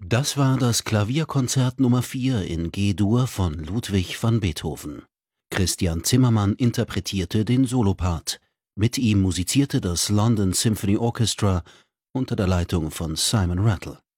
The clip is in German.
Das war das Klavierkonzert Nummer 4 in G-Dur von Ludwig van Beethoven. Christian Zimmermann interpretierte den Solopart. Mit ihm musizierte das London Symphony Orchestra unter der Leitung von Simon Rattle.